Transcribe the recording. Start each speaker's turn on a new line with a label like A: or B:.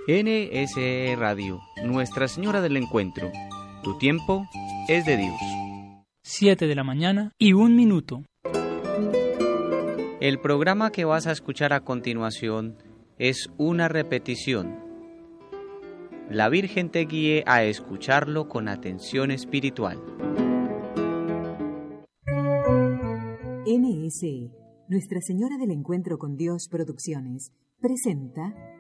A: NSE Radio, Nuestra Señora del Encuentro. Tu tiempo es de Dios.
B: 7:01 a.m.
A: El programa que vas a escuchar a continuación es una repetición. La Virgen te guíe a escucharlo con atención espiritual.
C: NSE, Nuestra Señora del Encuentro con Dios Producciones, presenta